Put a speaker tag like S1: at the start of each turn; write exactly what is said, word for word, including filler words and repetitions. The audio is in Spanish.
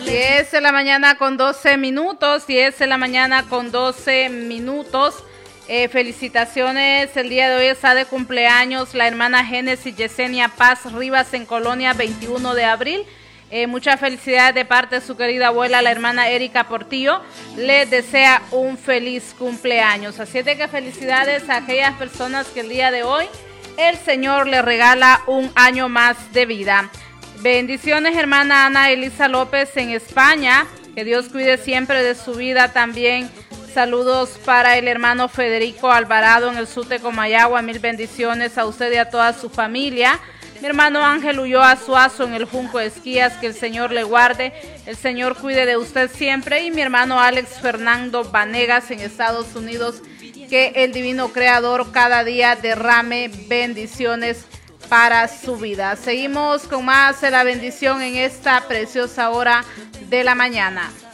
S1: diez de la mañana con doce minutos, diez de la mañana con doce minutos. Eh, felicitaciones, el día de hoy está de cumpleaños la hermana Génesis Yesenia Paz Rivas en Colonia, veintiuno de abril. Eh, muchas felicidades de parte de su querida abuela, la hermana Erika Portillo. Le desea un feliz cumpleaños. Así es de que felicidades a aquellas personas que el día de hoy el Señor le regala un año más de vida. Bendiciones, hermana Ana Elisa López en España. Que Dios cuide siempre de su vida también. Saludos para el hermano Federico Alvarado en el Sute Comayagua. Mil bendiciones a usted y a toda su familia. Mi hermano Ángel Ulloa Suazo en el Junco Esquías. Que el Señor le guarde. El Señor cuide de usted siempre. Y mi hermano Alex Fernando Vanegas en Estados Unidos. Que el Divino Creador cada día derrame bendiciones para su vida. Seguimos con más de la bendición en esta preciosa hora de la mañana.